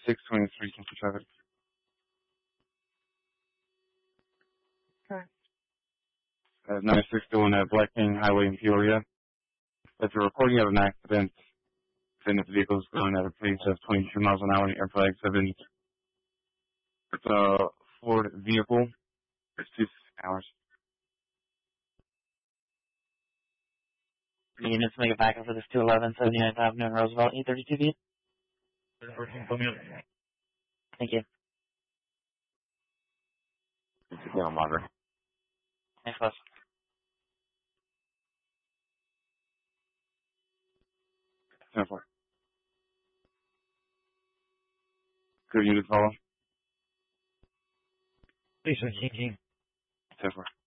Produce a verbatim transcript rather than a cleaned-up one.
six twenty-three for traffic. Okay. Uh, ninety-six going at Black King Highway in Peoria. That's a reporting of an accident. Then the vehicle is going at a pace of twenty-two miles an hour in the air flag seven. It's a Ford vehicle. It's two hours. The units make it back up for this two eleven seventy-ninth Avenue in Roosevelt, eight thirty-two feet. Thank you. It's a down monitor. Thanks, boss. ten four. Good unit follow. Lisa, King King. ten four.